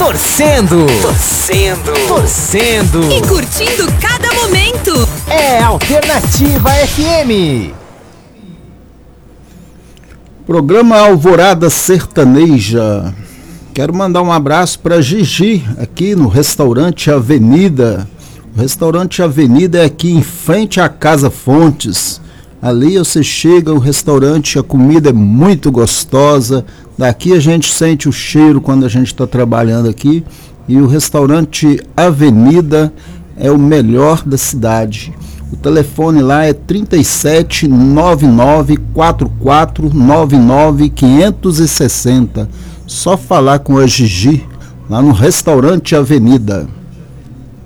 Torcendo E curtindo cada momento. é Alternativa FM. Programa Alvorada Sertaneja. Quero mandar um abraço para Gigi, aqui no Restaurante Avenida. O Restaurante Avenida é aqui em frente à Casa Fontes. Ali você chega, o restaurante, a comida é muito gostosa. Daqui a gente sente o cheiro quando a gente está trabalhando aqui. E o Restaurante Avenida é o melhor da cidade. O telefone lá é 3799-4499-560. Só falar com a Gigi, lá no Restaurante Avenida.